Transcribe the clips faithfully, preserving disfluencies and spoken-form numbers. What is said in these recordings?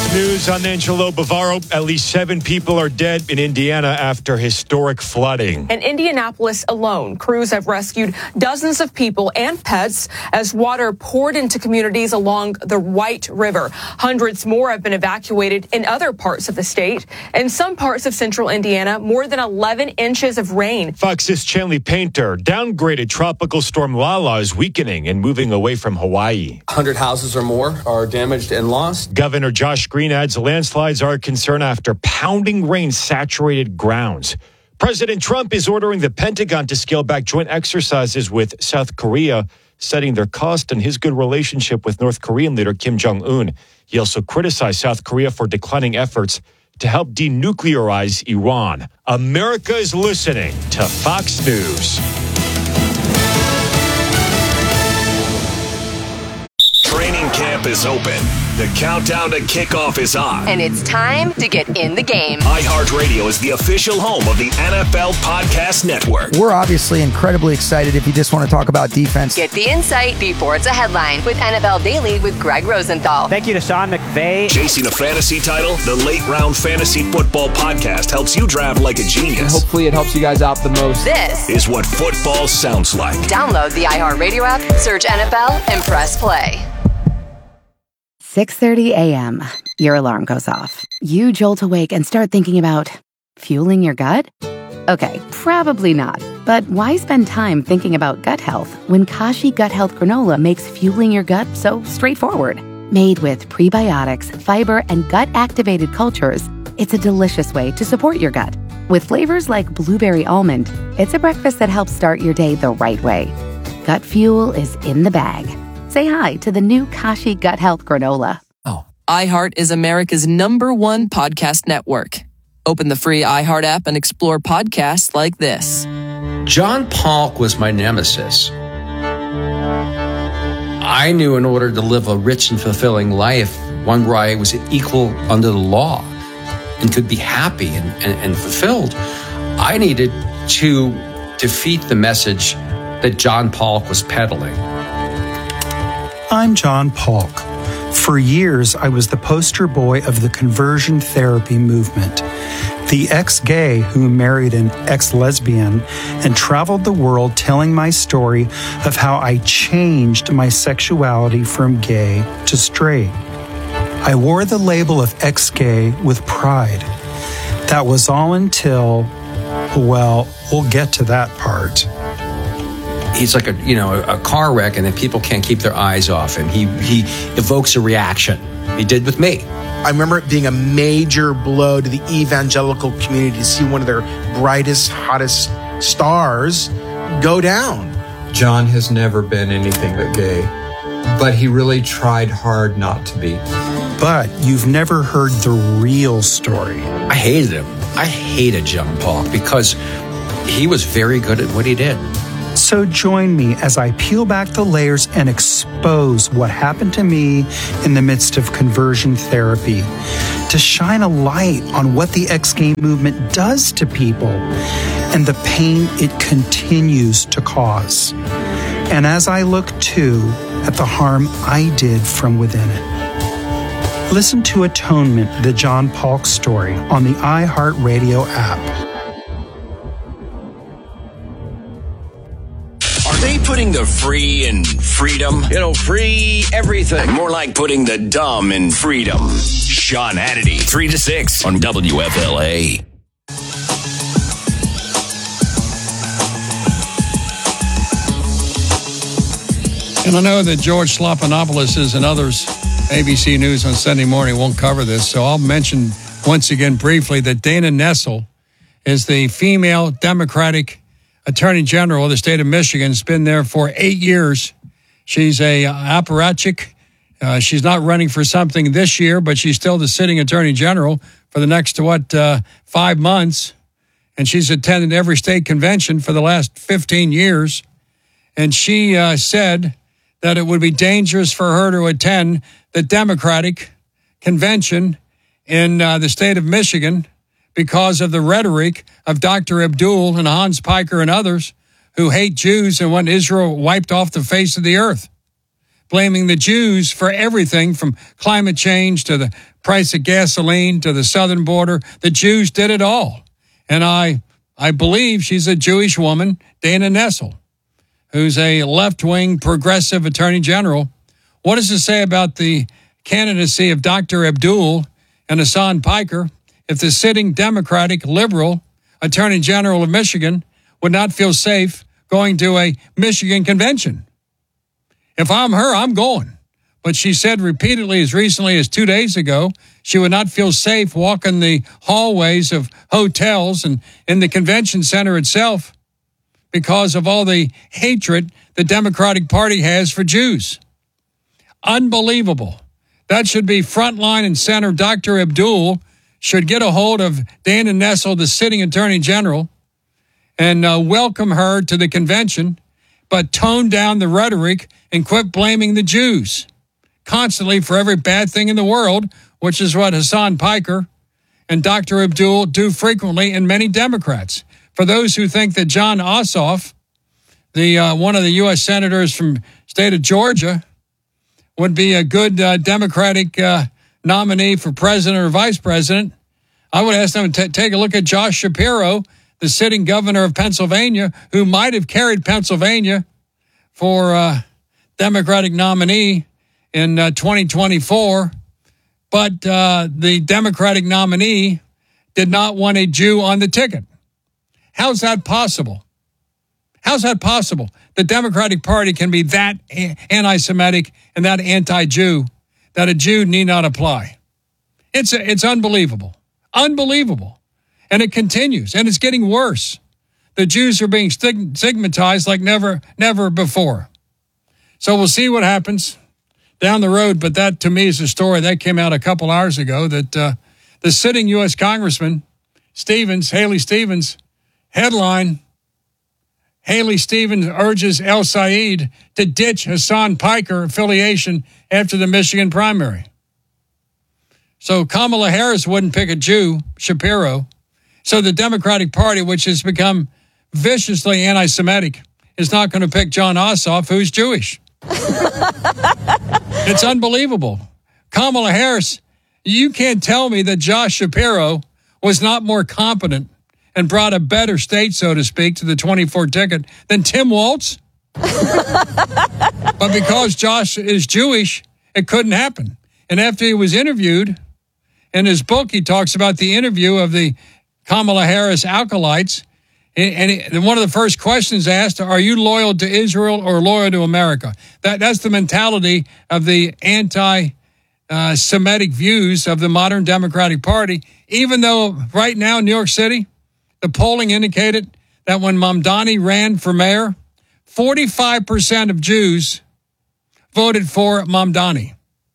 News, I'm Angelo Bavaro. At least seven people are dead in Indiana after historic flooding. In Indianapolis alone, crews have rescued dozens of people and pets as water poured into communities along the White River. Hundreds more have been evacuated in other parts of the state. In some parts of central Indiana, more than eleven inches of rain. Fox's Chanley Painter downgraded Tropical Storm Lala is weakening and moving away from Hawaii. one hundred houses or more are damaged and lost. Governor Josh Green adds landslides are a concern after pounding rain saturated grounds. President Trump is ordering the Pentagon to scale back joint exercises with South Korea, citing their cost and his good relationship with North Korean leader Kim Jong-un. He also criticized South Korea for declining efforts to help denuclearize Iran. America is listening to Fox News. Training camp is open. The countdown to kickoff is on. And it's time to get in the game. iHeartRadio is the official home of the N F L Podcast Network. We're obviously incredibly excited if you just want to talk about defense. Get the insight before it's a headline with N F L Daily with Greg Rosenthal. Thank you to Sean McVay. Chasing a fantasy title, the Late Round Fantasy Football Podcast helps you draft like a genius. And hopefully it helps you guys out the most. This is what football sounds like. Download the iHeartRadio app, search N F L, and press play. six thirty a.m. Your alarm goes off. You jolt awake and start thinking about fueling your gut? Okay, probably not. But why spend time thinking about gut health when Kashi Gut Health Granola makes fueling your gut so straightforward? Made with prebiotics, fiber, and gut-activated cultures, it's a delicious way to support your gut. With flavors like blueberry almond, it's a breakfast that helps start your day the right way. Gut fuel is in the bag. Say hi to the new Kashi Gut Health Granola. Oh. iHeart is America's number one podcast network. Open the free iHeart app and explore podcasts like this. John Polk was my nemesis. I knew in order to live a rich and fulfilling life, one where I was equal under the law and could be happy and, and, and fulfilled, I needed to defeat the message that John Polk was peddling. I'm John Polk. For years, I was the poster boy of the conversion therapy movement, the ex-gay who married an ex-lesbian and traveled the world telling my story of how I changed my sexuality from gay to straight. I wore the label of ex-gay with pride. That was all until, well, we'll get to that part. He's like a, you know, a car wreck, and then people can't keep their eyes off him. He he evokes a reaction. He did with me. I remember it being a major blow to the evangelical community to see one of their brightest, hottest stars go down. John has never been anything but gay, but he really tried hard not to be. But you've never heard the real story. I hated him. I hated John Polk because he was very good at what he did. So join me as I peel back the layers and expose what happened to me in the midst of conversion therapy, to shine a light on what the ex-gay movement does to people and the pain it continues to cause. And as I look too at the harm I did from within it. Listen to Atonement, the John Polk story on the iHeartRadio app. They putting the free in freedom? You know, free everything. More like putting the dumb in freedom. Sean Hannity, three to six on W F L A. And I know that George Slopinopoulos and others, A B C News on Sunday morning, won't cover this, so I'll mention once again briefly that Dana Nessel is the female Democratic Attorney General of the state of Michigan. Has been there for eight years. She's a apparatchik. Uh, she's not running for something this year, but she's still the sitting Attorney General for the next, what, uh, five months. And she's attended every state convention for the last fifteen years. And she uh, said that it would be dangerous for her to attend the Democratic convention in uh, the state of Michigan because of the rhetoric of Doctor Abdul and Hans Piker and others who hate Jews and want Israel wiped off the face of the earth, blaming the Jews for everything from climate change to the price of gasoline to the southern border. The Jews did it all. And I I believe she's a Jewish woman, Dana Nessel, who's a left-wing progressive attorney general. What does it say about the candidacy of Doctor Abdul and Hassan Piker if the sitting Democratic liberal attorney general of Michigan would not feel safe going to a Michigan convention? If I'm her, I'm going. But she said repeatedly as recently as two days ago, she would not feel safe walking the hallways of hotels and in the convention center itself because of all the hatred the Democratic Party has for Jews. Unbelievable. That should be front line and center. Doctor Abdul should get a hold of Dana Nessel, the sitting attorney general, and uh, welcome her to the convention, but tone down the rhetoric and quit blaming the Jews constantly for every bad thing in the world, which is what Hassan Piker and Doctor Abdul do frequently, and many Democrats. For those who think that Jon Ossoff, the uh, one of the U S senators from the state of Georgia, would be a good uh, Democratic uh, nominee for president or vice president, I would ask them to t- take a look at Josh Shapiro, the sitting governor of Pennsylvania, who might have carried Pennsylvania for uh, Democratic nominee in uh, twenty twenty-four, but uh, the Democratic nominee did not want a Jew on the ticket. How's that possible? How's that possible? The Democratic Party can be that anti-Semitic and that anti-Jew that a Jew need not apply. It's it's unbelievable. Unbelievable. And it continues, and it's getting worse. The Jews are being stig- stigmatized like never, never before. So we'll see what happens down the road, but that to me is a story that came out a couple hours ago that uh, the sitting U S Congressman, Stevens, Haley Stevens, headline, Haley Stevens urges El Sayed to ditch Hassan Piker affiliation after the Michigan primary. So Kamala Harris wouldn't pick a Jew, Shapiro. So the Democratic Party, which has become viciously anti-Semitic, is not going to pick Jon Ossoff, who's Jewish. It's unbelievable. Kamala Harris, you can't tell me that Josh Shapiro was not more competent and brought a better state, so to speak, to the twenty-four ticket than Tim Walz. But because Josh is Jewish, it couldn't happen. And after he was interviewed, in his book, he talks about the interview of the Kamala Harris acolytes. And one of the first questions asked, are you loyal to Israel or loyal to America? That That's the mentality of the anti-Semitic views of the modern Democratic Party, even though right now in New York City, the polling indicated that when Mamdani ran for mayor, forty-five percent of Jews voted for Mamdani.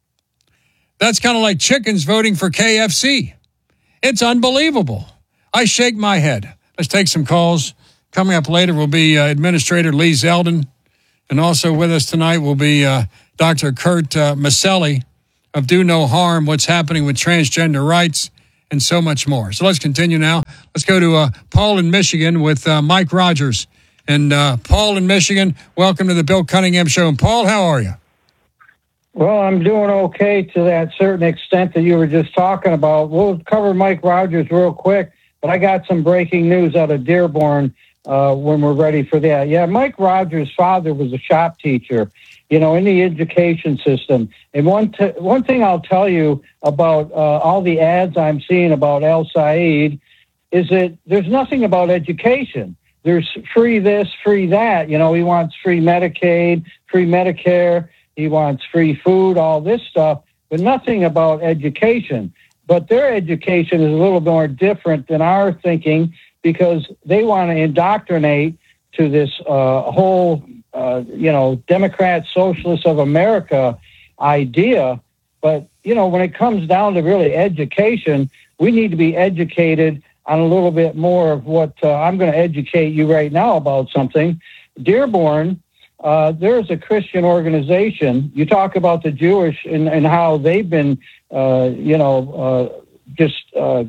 That's kind of like chickens voting for K F C. It's unbelievable. I shake my head. Let's take some calls. Coming up later will be uh, Administrator Lee Zeldin. And also with us tonight will be uh, Doctor Kurt uh, Maselli of Do No Harm, what's happening with transgender rights, and so much more. So let's continue now. Let's go to uh, Paul in Michigan with uh, Mike Rogers. And uh, Paul in Michigan, welcome to the Bill Cunningham Show. And Paul, how are you? Well, I'm doing okay to that certain extent that you were just talking about. We'll cover Mike Rogers real quick, but I got some breaking news out of Dearborn uh, when we're ready for that. Yeah, Mike Rogers' father was a shop teacher, you know, in the education system. And one t- one thing I'll tell you about uh, all the ads I'm seeing about El Sayed is that there's nothing about education. There's free this, free that. You know, he wants free Medicaid, free Medicare. He wants free food, all this stuff, but nothing about education. But their education is a little more different than our thinking because they want to indoctrinate to this uh, whole, uh, you know, Democrat Socialists of America idea. But, you know, when it comes down to really education, we need to be educated on a little bit more of what uh, I'm going to educate you right now about something. Dearborn, uh, there's a Christian organization. You talk about the Jewish and, and how they've been, uh, you know, uh, just, uh,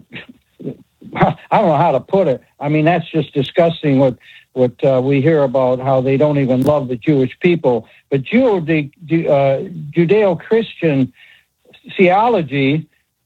I don't know how to put it. I mean, that's just disgusting what, what uh, we hear about how they don't even love the Jewish people. But Jew, the, uh, Judeo-Christian theology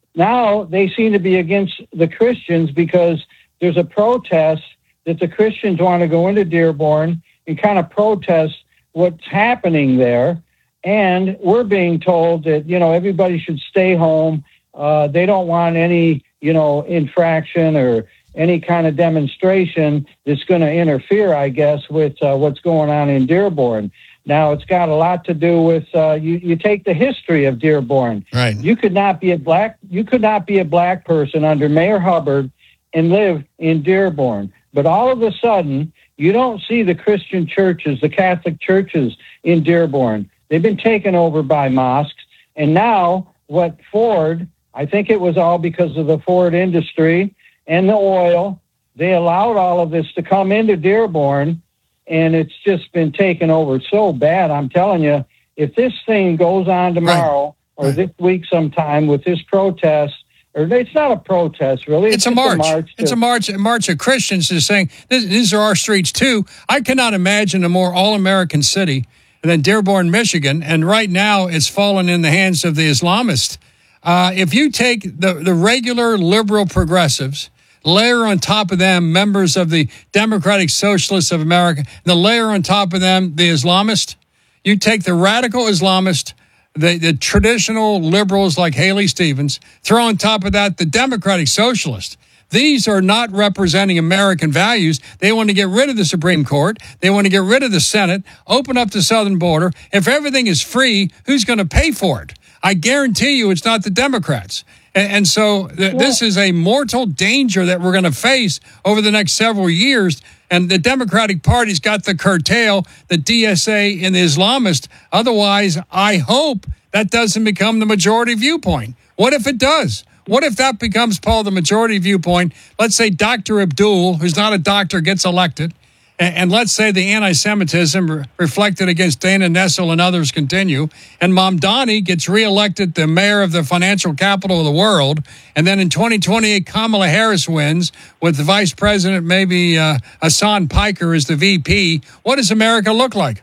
now they seem to be against the Christians because there's a protest that the Christians want to go into Dearborn and kind of protest what's happening there. And we're being told that, you know, everybody should stay home. Uh, they don't want any, you know, infraction or any kind of demonstration that's going to interfere, I guess, with uh, what's going on in Dearborn. Now, it's got a lot to do with uh, you. You take the history of Dearborn. Right. You could not be a black. You could not be a black person under Mayor Hubbard and live in Dearborn. But all of a sudden, you don't see the Christian churches, the Catholic churches in Dearborn. They've been taken over by mosques. And now what Ford, I think it was all because of the Ford industry and the oil, they allowed all of this to come into Dearborn, and it's just been taken over so bad. I'm telling you, if this thing goes on tomorrow right. or right. this week sometime with this protest, or it's not a protest, really. It's, it's a march. A march it's a march. A march of Christians is saying, this, these are our streets, too. I cannot imagine a more all-American city than Dearborn, Michigan, and right now it's fallen in the hands of the Islamists. Uh, if you take the, the regular liberal progressives, layer on top of them members of the Democratic Socialists of America, the layer on top of them the Islamists, you take the radical Islamist, The, the traditional liberals like Haley Stevens, throw on top of that the Democratic Socialists. These are not representing American values. They want to get rid of the Supreme Court. They want to get rid of the Senate, open up the southern border. If everything is free, who's going to pay for it? I guarantee you it's not the Democrats. And, and so th- this is a mortal danger that we're going to face over the next several years. And the Democratic Party's got to curtail the D S A and the Islamists. Otherwise, I hope that doesn't become the majority viewpoint. What if it does? What if that becomes, Paul, the majority viewpoint? Let's say Doctor Abdul, who's not a doctor, gets elected. And, and let's say the anti-Semitism re- reflected against Dana Nessel and others continue. And Mamdani gets reelected the mayor of the financial capital of the world. And then in twenty twenty-eight, Kamala Harris wins with the vice president, maybe uh, Hassan Piker as the V P. What does America look like?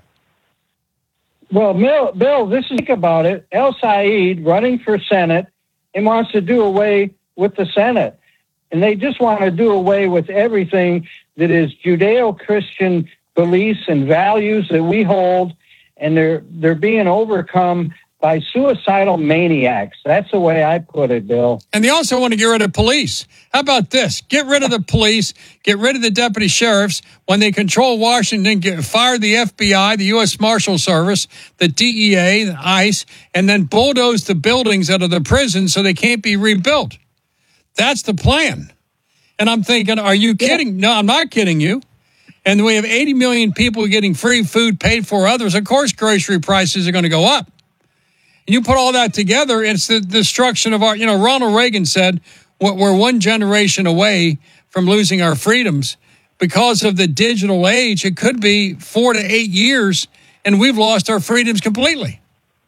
Well, Bill, Bill this is, think about it. El Said running for Senate and wants to do away with the Senate. And they just want to do away with everything that is Judeo-Christian beliefs and values that we hold, and they're they're being overcome by suicidal maniacs. That's the way I put it, Bill. And they also want to get rid of police. How about this? Get rid of the police, get rid of the deputy sheriffs. When they control Washington, get, fire the F B I, the U S Marshal Service, the D E A, the ICE, and then bulldoze the buildings out of the prison so they can't be rebuilt. That's the plan. And I'm thinking, are you kidding? No, I'm not kidding you. And we have eighty million people getting free food paid for others. Of course, grocery prices are going to go up. You put all that together, it's the destruction of our, you know, Ronald Reagan said, we're one generation away from losing our freedoms. Because of the digital age, it could be four to eight years, and we've lost our freedoms completely.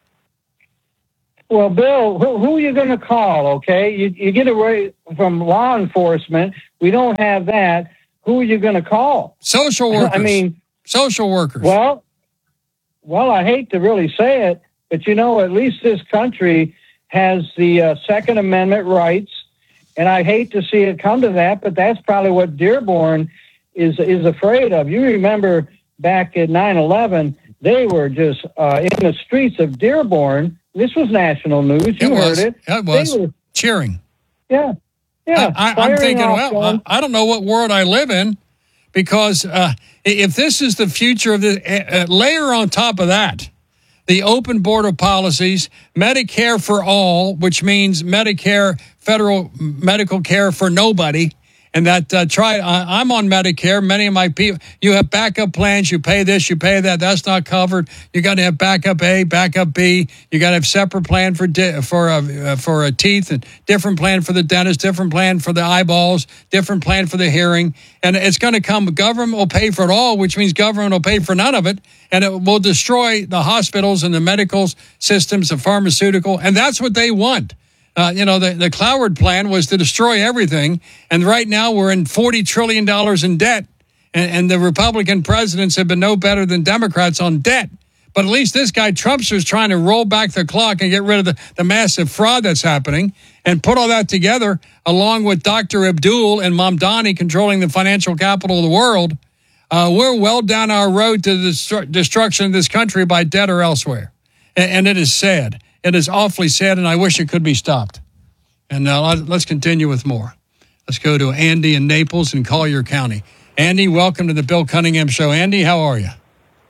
Well, Bill, who, who are you going to call, okay? You, you get away from law enforcement. We don't have that. Who are you going to call? Social workers. I mean, social workers. Well, well, I hate to really say it, but, you know, at least this country has the uh, Second Amendment rights, and I hate to see it come to that, but that's probably what Dearborn is is afraid of. You remember back at nine eleven, they were just uh, in the streets of Dearborn. This was national news. You it was. heard it. It was. They were cheering. Yeah. Yeah. I, I, I'm thinking, well, I, I don't know what world I live in, because uh, if this is the future of the uh, layer on top of that, the open border policies, Medicare for all, which means Medicare, federal medical care for nobody. And that uh, try. I, I'm on Medicare. Many of my people, you have backup plans. You pay this, you pay that. That's not covered. You got to have backup A, backup B. You got to have separate plan for di- for uh, for uh, teeth, and different plan for the dentist, different plan for the eyeballs, different plan for the hearing. And it's going to come. Government will pay for it all, which means government will pay for none of it, and it will destroy the hospitals and the medical systems, the pharmaceutical, and that's what they want. Uh, you know, the, the Cloward plan was to destroy everything. And right now we're in forty trillion dollars in debt. And, and the Republican presidents have been no better than Democrats on debt. But at least this guy, Trumpster's trying to roll back the clock and get rid of the, the massive fraud that's happening and put all that together along with Doctor Abdul and Mamdani controlling the financial capital of the world. Uh, we're well down our road to the destru- destruction of this country by debt or elsewhere. And, and it is sad. It is awfully sad, and I wish it could be stopped. And uh, let's continue with more. Let's go to Andy in Naples in Collier County. Andy, welcome to the Bill Cunningham Show. Andy, how are you?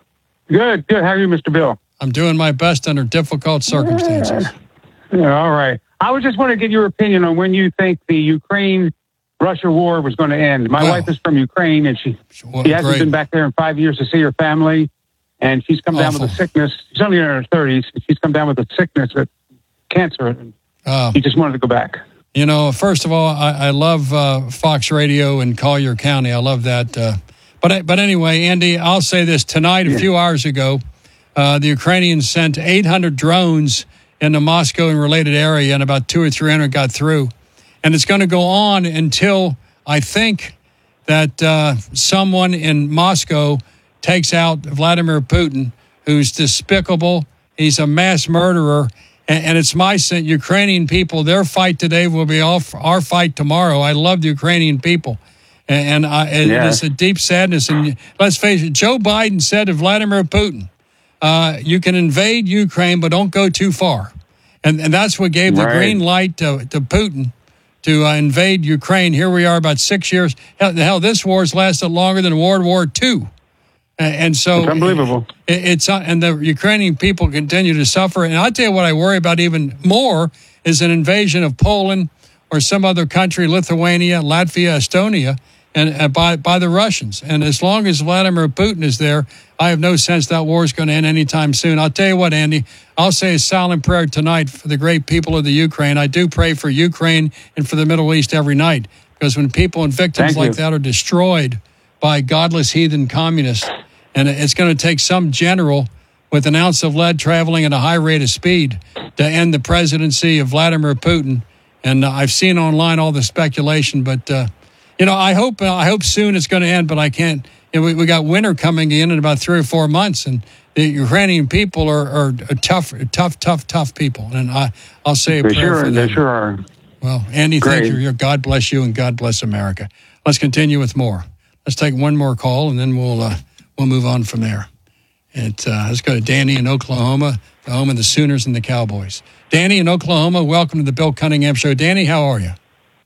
Good, good. How are you, Mister Bill? I'm doing my best under difficult circumstances. Yeah, yeah, all right. I was just want to get your opinion on when you think the Ukraine-Russia war was going to end. My well, wife is from Ukraine, and she, well, she hasn't great. been back there in five years to see her family, and she's come Awful. down with a sickness. She's only in her thirties. She's come down with a sickness, a cancer, and uh, she just wanted to go back. You know, first of all, I, I love uh, Fox Radio in Collier County. I love that. Uh, but but anyway, Andy, I'll say this. Tonight, a yeah. few hours ago, uh, the Ukrainians sent eight hundred drones into Moscow and related area, and about two or three hundred got through. And it's going to go on until I think that uh, someone in Moscow takes out Vladimir Putin, who's despicable. He's a mass murderer. And it's my sense, Ukrainian people, their fight today will be our fight tomorrow. I love the Ukrainian people. And I, yeah. it is a deep sadness. And let's face it, Joe Biden said to Vladimir Putin, uh, you can invade Ukraine, but don't go too far. And, and that's what gave the right. green light to, to Putin to uh, invade Ukraine. Here we are about six years. Hell, hell, this war's lasted longer than World War Two. And so it's unbelievable. It, it's uh, and the Ukrainian people continue to suffer. And I'll tell you what I worry about even more is an invasion of Poland or some other country, Lithuania, Latvia, Estonia, and uh, by by the Russians. And as long as Vladimir Putin is there, I have no sense that war is going to end anytime soon. I'll tell you what, Andy, I'll say a silent prayer tonight for the great people of the Ukraine. I do pray for Ukraine and for the Middle East every night, because when people and victims Thank like you. that are destroyed by godless heathen communists, and it's going to take some general with an ounce of lead traveling at a high rate of speed to end the presidency of Vladimir Putin. And uh, I've seen online all the speculation, but uh, you know, I hope uh, I hope soon it's going to end. But I can't. You know, we, we got winter coming in in about three or four months, and the Ukrainian people are, are tough, tough, tough, tough people. And I, I'll say a They prayer sure, for them. they sure are. Well, Andy, Great. thank you. God bless you, and God bless America. Let's continue with more. Let's take one more call, and then we'll uh, we'll move on from there. It, uh, let's go to Danny in Oklahoma, the home of the Sooners and the Cowboys. Danny in Oklahoma, welcome to the Bill Cunningham Show. Danny, how are you?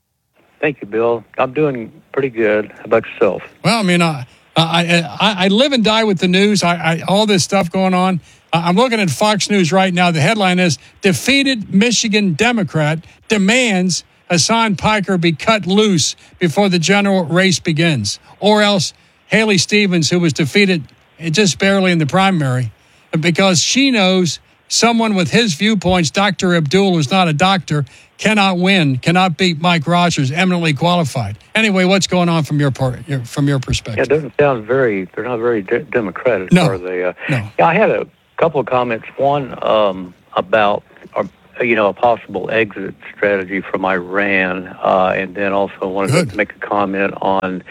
Thank you, Bill. I'm doing pretty good. How about yourself? Well, I mean, I I, I, I live and die with the news. I, I all this stuff going on. I'm looking at Fox News right now. The headline is, defeated Michigan Democrat demands Hassan Piker be cut loose before the general race begins. Or else Haley Stevens, who was defeated just barely in the primary, because she knows someone with his viewpoints, Doctor Abdul, who's not a doctor, cannot win, cannot beat Mike Rogers, eminently qualified. Anyway, what's going on from your part, your, from your perspective? Yeah, it doesn't sound very, they're not very de- democratic, No. are they? Uh, No. Yeah, I had a couple of comments. One um, about, uh, you know, a possible exit strategy from Iran, uh, and then also wanted Good. to make a comment on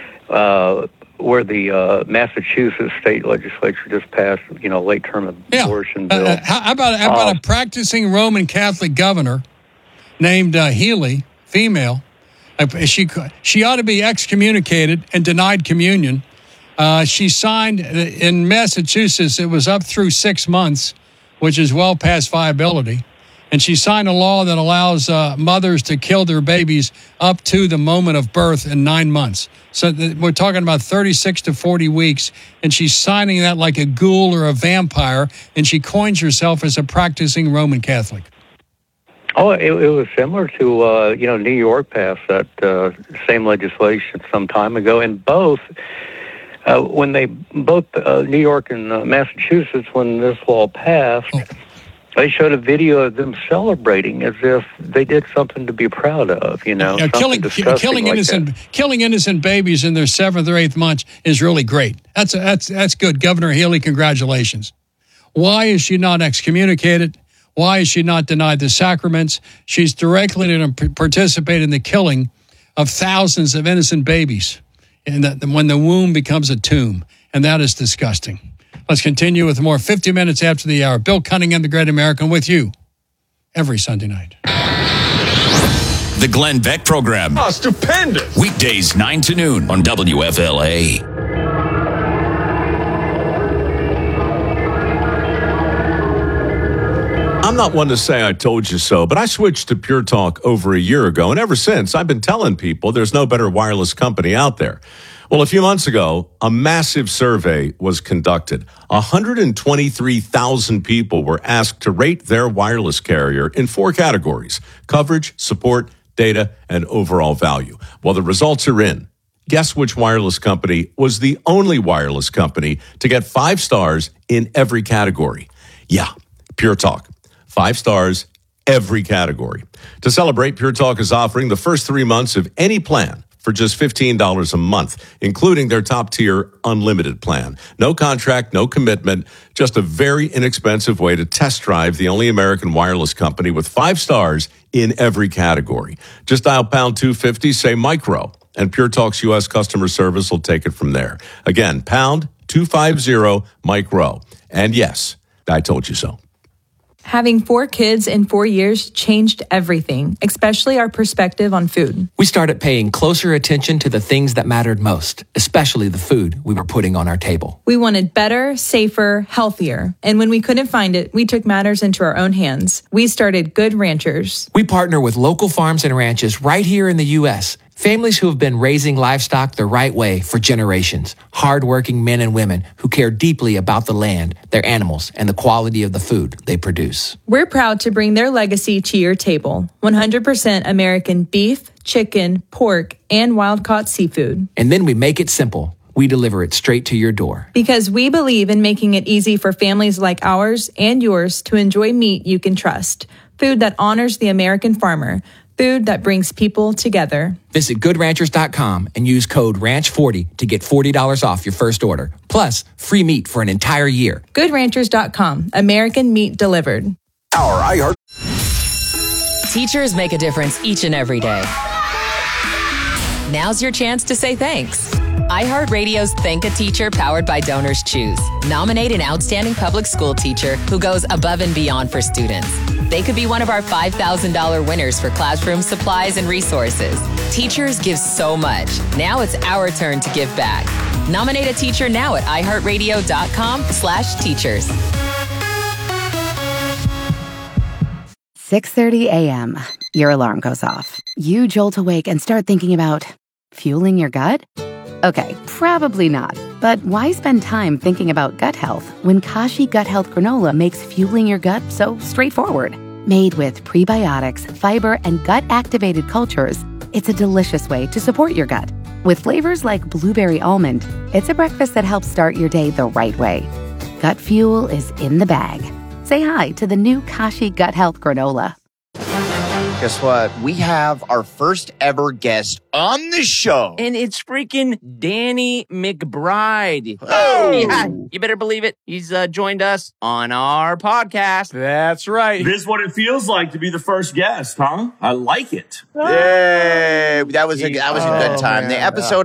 uh, where the uh, Massachusetts state legislature just passed, you know, late-term Yeah. abortion Uh, bill. uh, how how about, how about Uh, a practicing Roman Catholic governor named uh, Healy, female? Uh, she she ought to be excommunicated and denied communion. Uh, she signed in Massachusetts. It was up through six months, which is well past viability. And she signed a law that allows uh, mothers to kill their babies up to the moment of birth in nine months. So th- we're talking about thirty-six to forty weeks. And she's signing that like a ghoul or a vampire. And she coins herself as a practicing Roman Catholic. Oh, it, it was similar to, uh, you know, New York passed that uh, same legislation some time ago. And both, uh, when they, both uh, New York and uh, Massachusetts, when this law passed, Oh. they showed a video of them celebrating as if they did something to be proud of, you know, Yeah, something killing disgusting killing like innocent that. killing innocent babies in their seventh or eighth month is really great. That's a, that's that's good, Governor Healy. Congratulations. Why is she not excommunicated? Why is she not denied the sacraments? She's directly going to participate in the killing of thousands of innocent babies, and that when the womb becomes a tomb, and that is disgusting. Let's continue with more fifty minutes after the hour. Bill Cunningham, the Great American, with you every Sunday night. The Glenn Beck Program. Oh, stupendous. Weekdays, nine to noon on W F L A. I'm not one to say I told you so, but I switched to Pure Talk over a year ago, and ever since, I've been telling people there's no better wireless company out there. Well, a few months ago, a massive survey was conducted. one hundred twenty-three thousand people were asked to rate their wireless carrier in four categories: coverage, support, data, and overall value. Well, the results are in. Guess which wireless company was the only wireless company to get five stars in every category? Yeah, Pure Talk. Five stars, every category. To celebrate, Pure Talk is offering the first three months of any plan for just fifteen dollars a month, including their top-tier unlimited plan. No contract, no commitment, just a very inexpensive way to test drive the only American wireless company with five stars in every category. Just dial pound two fifty, say micro, and Pure Talk's U S customer service will take it from there. Again, pound two fifty, micro. And yes, I told you so. Having four kids in four years changed everything, especially our perspective on food. We started paying closer attention to the things that mattered most, especially the food we were putting on our table. We wanted better, safer, healthier. And when we couldn't find it, we took matters into our own hands. We started Good Ranchers. We partner with local farms and ranches right here in the U S, families who have been raising livestock the right way for generations. Hardworking men and women who care deeply about the land, their animals, and the quality of the food they produce. We're proud to bring their legacy to your table. one hundred percent American beef, chicken, pork, and wild-caught seafood. And then we make it simple. We deliver it straight to your door. Because we believe in making it easy for families like ours and yours to enjoy meat you can trust. Food that honors the American farmer. Food that brings people together. Visit good ranchers dot com and use code ranch forty to get forty dollars off your first order. Plus, free meat for an entire year. good ranchers dot com. American meat delivered. Our iHeart. Teachers make a difference each and every day. Now's your chance to say thanks. iHeartRadio's Thank a Teacher, powered by Donors Choose. Nominate an outstanding public school teacher who goes above and beyond for students. They could be one of our five thousand dollars winners for classroom supplies and resources. Teachers give so much. Now it's our turn to give back. Nominate a teacher now at iHeartRadio.com slash teachers. six thirty a.m. Your alarm goes off. You jolt awake and start thinking about fueling your gut? Okay, probably not. But why spend time thinking about gut health when Kashi Gut Health Granola makes fueling your gut so straightforward? Made with prebiotics, fiber, and gut-activated cultures, it's a delicious way to support your gut. With flavors like blueberry almond, it's a breakfast that helps start your day the right way. Gut fuel is in the bag. Say hi to the new Kashi Gut Health Granola. Guess what? We have our first ever guest on the show. And it's freaking Danny McBride. Oh! Yeah, you better believe it. He's uh, joined us on our podcast. That's right. This is what it feels like to be the first guest, huh? I like it. Yay! That was a, that was a good time. The episode